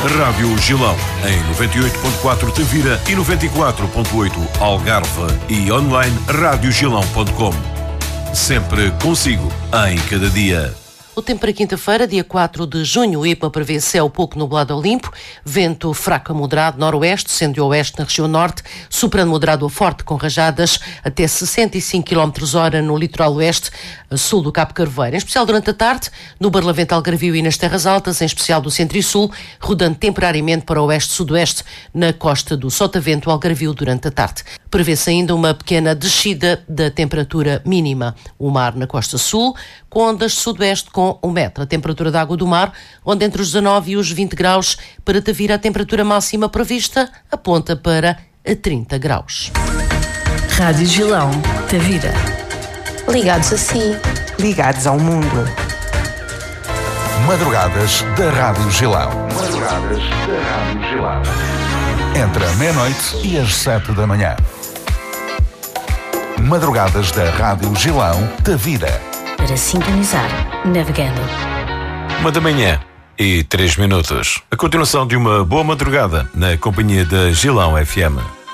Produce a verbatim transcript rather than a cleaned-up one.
Rádio Gilão, em noventa e oito ponto quatro Tavira e noventa e quatro ponto oito Algarve e online rádio gilão ponto com. Sempre consigo, em cada dia. O tempo para quinta-feira, dia quatro de junho, o I P M A prevê céu pouco nublado ao limpo, vento fraco a moderado noroeste, sendo oeste na região norte, soprando moderado a forte com rajadas até sessenta e cinco quilómetros por hora no litoral oeste, sul do Cabo Carvoeiro. Em especial durante a tarde, no Barlavento Algarvio e nas terras altas, em especial do centro e sul, rodando temporariamente para o oeste-sudoeste na costa do Sotavento Algarvio durante a tarde. Prevê-se ainda uma pequena descida da temperatura mínima. O mar na costa sul, com ondas sudoeste com um metro. A temperatura da água do mar, onde entre os dezanove e os vinte graus, para Tavira a temperatura máxima prevista aponta para a trinta graus. Rádio Gilão, Tavira. Ligados a si. Ligados ao mundo. Madrugadas da Rádio Gilão. Madrugadas da Rádio Gilão. Entre a meia-noite e as sete da manhã. Madrugadas da Rádio Gilão, Tavira. Para sintonizar, navegando. Uma da manhã e três minutos. A continuação de uma boa madrugada na companhia da Gilão F M.